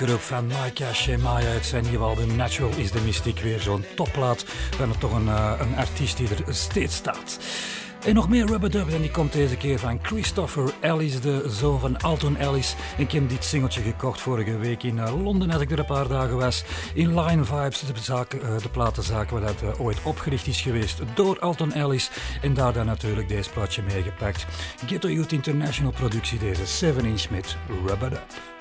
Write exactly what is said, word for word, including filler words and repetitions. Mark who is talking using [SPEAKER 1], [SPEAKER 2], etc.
[SPEAKER 1] Groep van Maika Shemaya uit zijn nieuwe album Natural is the Mystic. Weer zo'n topplaat van toch een, uh, een artiest die er steeds staat. En nog meer rubber-dub en die komt deze keer van Christopher Ellis, de zoon van Alton Ellis. En ik heb dit singeltje gekocht vorige week in uh, Londen als ik er een paar dagen was. In Line Vibes, de, zaak, uh, de platenzaak waar dat uh, ooit opgericht is geweest door Alton Ellis. En daar dan natuurlijk deze plaatje meegepakt. Ghetto Youth International productie, deze seven inch met rubber-dub.